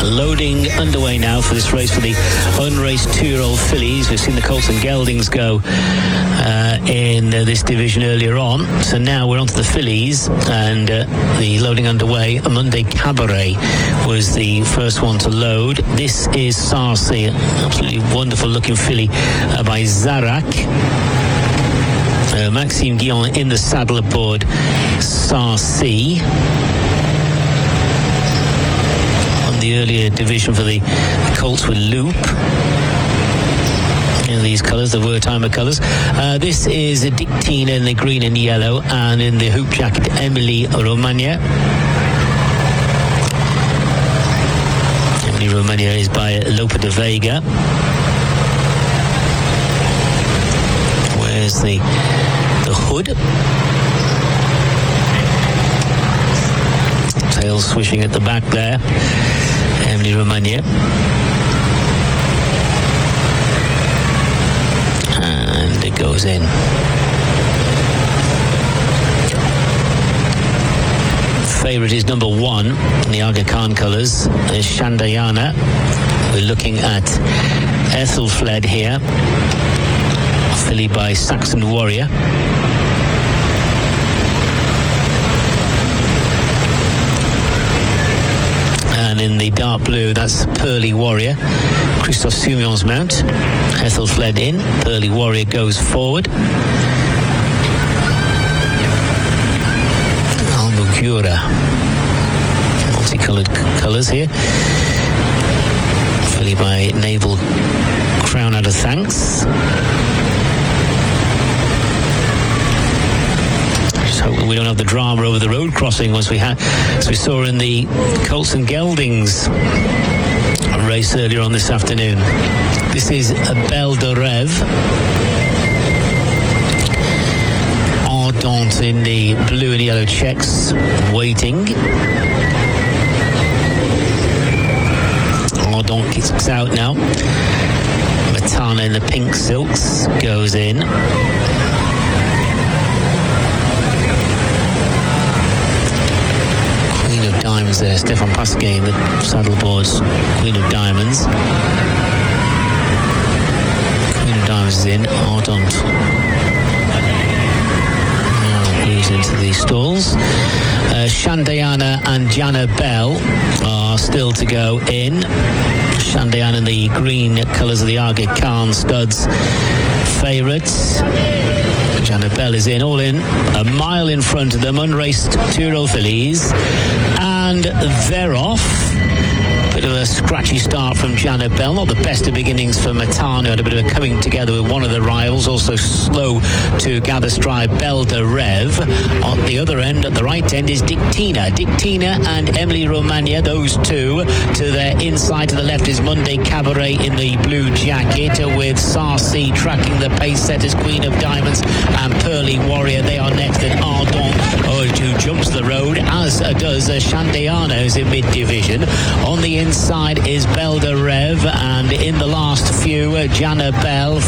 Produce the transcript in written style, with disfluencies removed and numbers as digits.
Loading underway now for this race for the unraced 2-year-old fillies. We've seen the colts and geldings go in this division earlier on. So now we're on to the fillies, and the loading underway. Monday Cabaret was the first one to load. This is Sarsi, absolutely wonderful looking filly by Zarak. Maxime Guillon in the saddle aboard Sarsi. On the earlier division for the colts with Loop. In these colours, the Wertheimer colours. This is Dictina in the green and yellow, and in the hoop jacket, Emily Romagna. Emily Romagna is by Lope de Vega. Where's the hood? Tail swishing at the back there. Emily Romagna. And it goes in. Favourite is number 1 in the Aga Khan colours, is Shandayana. We're looking at Ethelfled here, filly by Saxon Warrior. And in the dark blue, that's Pearly Warrior, Christophe Soumillon's mount. Ethelfled in, Pearly Warrior goes forward. Almugura, multicoloured colours here. Filly by Naval Crown out of Thanks. Just hope we don't have the drama over the road crossing as we saw in the Colts and Geldings race earlier on this afternoon. This is Belle de Rêve. Ardente in the blue and yellow checks, waiting. Ardente kicks out now. Matana in the pink silks goes in. Queen of Diamonds there, Stefan Pasquet in the saddleboards. Queen of Diamonds. Queen of Diamonds is in. Ardente moves into the stalls. Shandayana and Jana Bell are still to go in. Shandayana in the green colours of the Aga Khan studs. Favourites. Jana Bell is in, all in. A mile in front of them, unraced 2-year-old fillies. And they're off. Bit of a scratchy start from Jana Bell. Not the best of beginnings for Matano. Had a bit of a coming together with one of the rivals. Also slow to gather stride, Belle de Rêve. On the other end, at the right end, is Dictina. Dictina and Emily Romagna, those two. To their inside, to the left, is Monday Cabaret in the blue jacket, with Sarsi tracking the pace setters, Queen of Diamonds and Pearly Warrior. They are next at Ardente, who jumps the road, as does Shandayana, who's in mid-division. On the inside is Belle de Rêve, and in the last few, Jana Bell